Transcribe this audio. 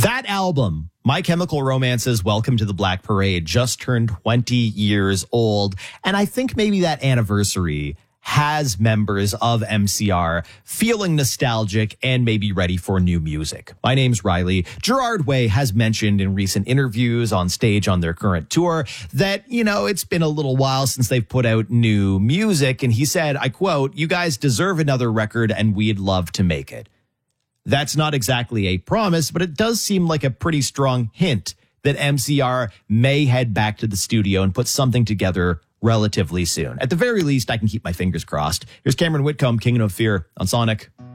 That album, My Chemical Romance's Welcome to the Black Parade, just turned 20 years old. And I think maybe that anniversary has members of MCR feeling nostalgic and maybe ready for new music. My name's Riley. Gerard Way has mentioned in recent interviews on stage on their current tour that, it's been a little while since they've put out new music. And he said, I quote, "You guys deserve another record and we'd love to make it." That's not exactly a promise, but it does seem like a pretty strong hint that MCR may head back to the studio and put something together relatively soon. At the very least, I can keep my fingers crossed. Here's Cameron Whitcomb, King of Fear on Sonic.